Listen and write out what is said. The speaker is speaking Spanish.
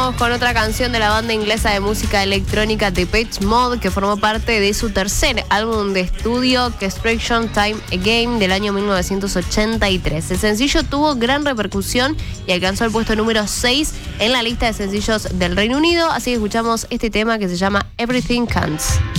Vamos con otra canción de la banda inglesa de música electrónica Depeche Mode, que formó parte de su tercer álbum de estudio, Question Time Again, del año 1983. El sencillo tuvo gran repercusión y alcanzó el puesto número 6 en la lista de sencillos del Reino Unido, así que escuchamos este tema que se llama Everything Counts.